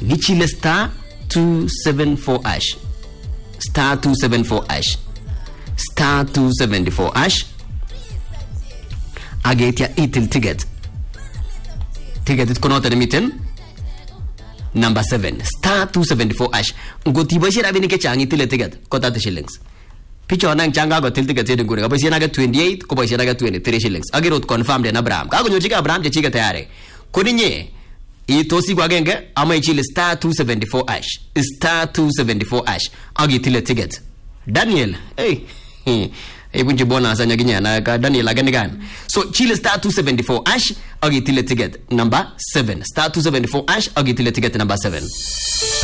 Nichile star 274 hash. Star 274 hash. Star 274 hash. Agetia itil ticket. Ticket it konota de mitten. Number 7. Star 274 hash. Ngoti boshi rabini ke changi tile ticket. Kota the shillings. Picho nang changa go til ticket ngure. Ko boshi naga 28, ko boshi naga 23 shillings. Agirot confirm de na Abraham. Ka go nyochika Abraham je chika tayari. Koninye itosi kwa genge ama ichile star 274 hash. Star 274 hash. Agi tile ticket. Daniel, hey. Bunji bona asanya ginya na ka Daniel aganigan. So chile star 274 hash agi tile ticket number 7. Star 274 hash agi tile ticket number 7.